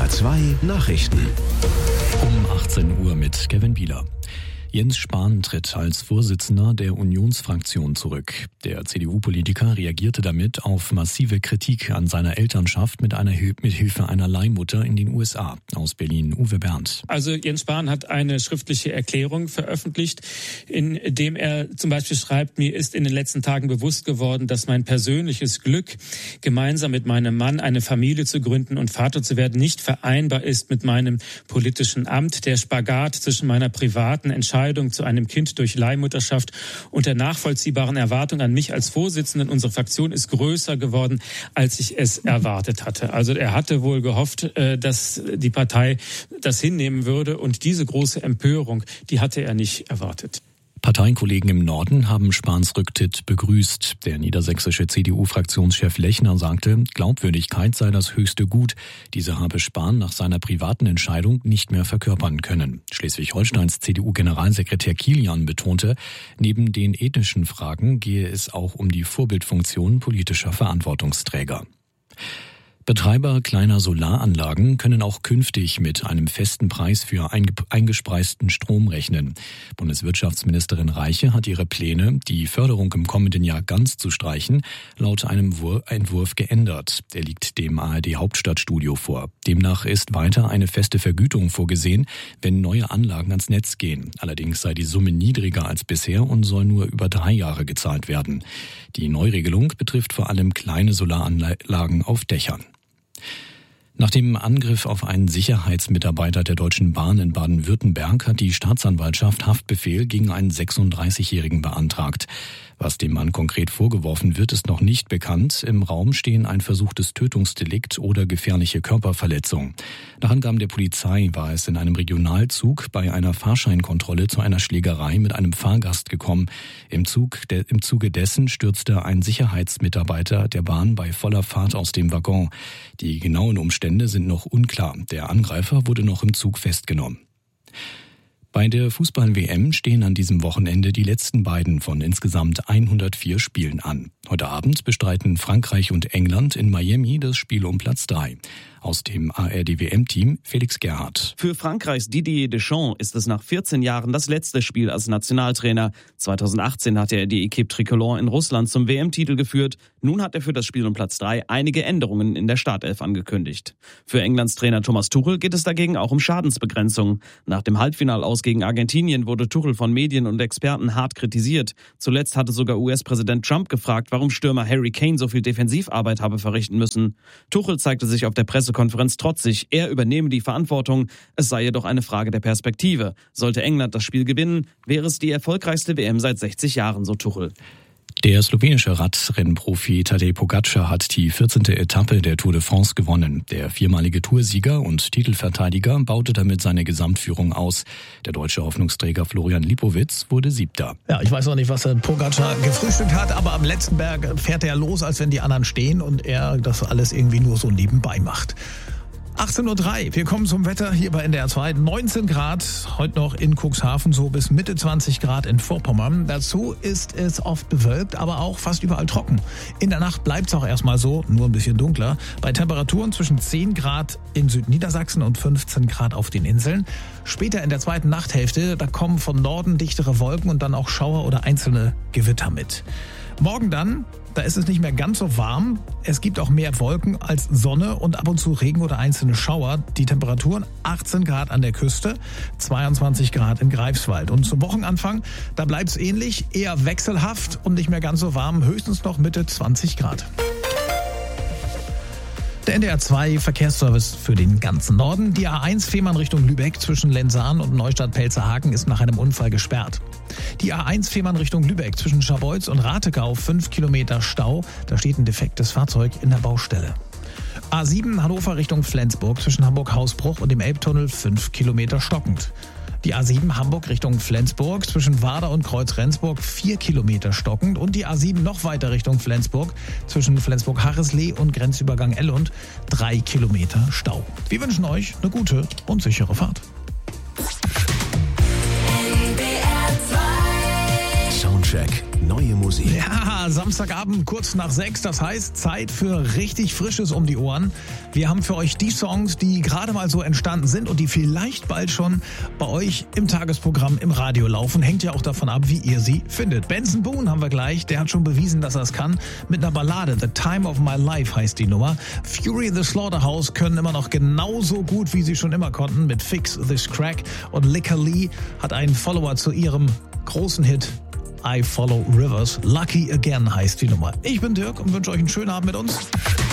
NDR 2 Nachrichten. Um 18 Uhr mit Kevin Bieler. Jens Spahn tritt als Vorsitzender der Unionsfraktion zurück. Der CDU-Politiker reagierte damit auf massive Kritik an seiner Elternschaft mit Hilfe einer Leihmutter in den USA. Aus Berlin, Uwe Berndt. Also Jens Spahn hat eine schriftliche Erklärung veröffentlicht, in dem er zum Beispiel schreibt: Mir ist in den letzten Tagen bewusst geworden, dass mein persönliches Glück, gemeinsam mit meinem Mann eine Familie zu gründen und Vater zu werden, nicht vereinbar ist mit meinem politischen Amt. Der Spagat zwischen meiner privaten Entscheidung zu einem Kind durch Leihmutterschaft und der nachvollziehbaren Erwartung an mich als Vorsitzenden unserer Fraktion ist größer geworden, als ich es erwartet hatte. Also er hatte wohl gehofft, dass die Partei das hinnehmen würde, und diese große Empörung, die hatte er nicht erwartet. Parteienkollegen im Norden haben Spahns Rücktritt begrüßt. Der niedersächsische CDU-Fraktionschef Lechner sagte, Glaubwürdigkeit sei das höchste Gut. Diese habe Spahn nach seiner privaten Entscheidung nicht mehr verkörpern können. Schleswig-Holsteins CDU-Generalsekretär Kilian betonte, neben den ethnischen Fragen gehe es auch um die Vorbildfunktion politischer Verantwortungsträger. Betreiber kleiner Solaranlagen können auch künftig mit einem festen Preis für eingespeisten Strom rechnen. Bundeswirtschaftsministerin Reiche hat ihre Pläne, die Förderung im kommenden Jahr ganz zu streichen, laut einem Entwurf geändert. Der liegt dem ARD-Hauptstadtstudio vor. Demnach ist weiter eine feste Vergütung vorgesehen, wenn neue Anlagen ans Netz gehen. Allerdings sei die Summe niedriger als bisher und soll nur über 3 Jahre gezahlt werden. Die Neuregelung betrifft vor allem kleine Solaranlagen auf Dächern. Nach dem Angriff auf einen Sicherheitsmitarbeiter der Deutschen Bahn in Baden-Württemberg hat die Staatsanwaltschaft Haftbefehl gegen einen 36-Jährigen beantragt. Was dem Mann konkret vorgeworfen wird, ist noch nicht bekannt. Im Raum stehen ein versuchtes Tötungsdelikt oder gefährliche Körperverletzung. Nach Angaben der Polizei war es in einem Regionalzug bei einer Fahrscheinkontrolle zu einer Schlägerei mit einem Fahrgast gekommen. Im Zuge dessen stürzte ein Sicherheitsmitarbeiter der Bahn bei voller Fahrt aus dem Waggon. Die genauen Umstände sind noch unklar. Der Angreifer wurde noch im Zug festgenommen. Bei der Fußball-WM stehen an diesem Wochenende die letzten beiden von insgesamt 104 Spielen an. Heute Abend bestreiten Frankreich und England in Miami das Spiel um Platz 3. Aus dem ARD-WM-Team Felix Gerhardt. Für Frankreichs Didier Deschamps ist es nach 14 Jahren das letzte Spiel als Nationaltrainer. 2018 hat er die Équipe Tricolore in Russland zum WM-Titel geführt. Nun hat er für das Spiel um Platz 3 einige Änderungen in der Startelf angekündigt. Für Englands Trainer Thomas Tuchel geht es dagegen auch um Schadensbegrenzung. Nach dem Halbfinalaus gegen Argentinien wurde Tuchel von Medien und Experten hart kritisiert. Zuletzt hatte sogar US-Präsident Trump gefragt, warum Stürmer Harry Kane so viel Defensivarbeit habe verrichten müssen. Tuchel zeigte sich auf der Pressekonferenz trotzig. Er übernehme die Verantwortung. Es sei jedoch eine Frage der Perspektive. Sollte England das Spiel gewinnen, wäre es die erfolgreichste WM seit 60 Jahren, so Tuchel. Der slowenische Radrennprofi Tadej Pogačar hat die 14. Etappe der Tour de France gewonnen. Der viermalige Toursieger und Titelverteidiger baute damit seine Gesamtführung aus. Der deutsche Hoffnungsträger Florian Lipowitz wurde 7. Ja, ich weiß noch nicht, was Pogačar gefrühstückt hat, aber am letzten Berg fährt er los, als wenn die anderen stehen und er das alles irgendwie nur so nebenbei macht. 18:03 Uhr, wir kommen zum Wetter hier bei NDR 2. 19 Grad, heute noch in Cuxhaven, so bis Mitte 20 Grad in Vorpommern. Dazu ist es oft bewölkt, aber auch fast überall trocken. In der Nacht bleibt es auch erstmal so, nur ein bisschen dunkler. Bei Temperaturen zwischen 10 Grad in Südniedersachsen und 15 Grad auf den Inseln. Später in der zweiten Nachthälfte, da kommen von Norden dichtere Wolken und dann auch Schauer oder einzelne Gewitter mit. Morgen dann, da ist es nicht mehr ganz so warm. Es gibt auch mehr Wolken als Sonne und ab und zu Regen oder einzelne Schauer. Die Temperaturen 18 Grad an der Küste, 22 Grad in Greifswald. Und zum Wochenanfang, da bleibt es ähnlich, eher wechselhaft und nicht mehr ganz so warm, höchstens noch Mitte 20 Grad. Der NDR 2 Verkehrsservice für den ganzen Norden. Die A1 Fehmarn Richtung Lübeck zwischen Lenzahn und Neustadt-Pelzerhaken ist nach einem Unfall gesperrt. Die A1 Fehmarn Richtung Lübeck zwischen Scharbeutz und Rathegau 5 Kilometer Stau. Da steht ein defektes Fahrzeug in der Baustelle. A7 Hannover Richtung Flensburg zwischen Hamburg-Hausbruch und dem Elbtunnel 5 Kilometer stockend. Die A7 Hamburg Richtung Flensburg zwischen Warder und Kreuz-Rendsburg 4 Kilometer stockend und die A7 noch weiter Richtung Flensburg zwischen Flensburg-Harreslee und Grenzübergang Ellund 3 Kilometer Stau. Wir wünschen euch eine gute und sichere Fahrt. Soundcheck neue Musik. Ja, Samstagabend kurz nach 6, das heißt Zeit für richtig Frisches um die Ohren. Wir haben für euch die Songs, die gerade mal so entstanden sind und die vielleicht bald schon bei euch im Tagesprogramm im Radio laufen. Hängt ja auch davon ab, wie ihr sie findet. Benson Boone haben wir gleich, der hat schon bewiesen, dass er es kann. Mit einer Ballade, The Time of My Life heißt die Nummer. Fury the Slaughterhouse können immer noch genauso gut, wie sie schon immer konnten, mit Fix This Crack. Und Licker Lee hat einen Follower zu ihrem großen Hit I Follow Rivers. Lucky Again heißt die Nummer. Ich bin Dirk und wünsche euch einen schönen Abend mit uns.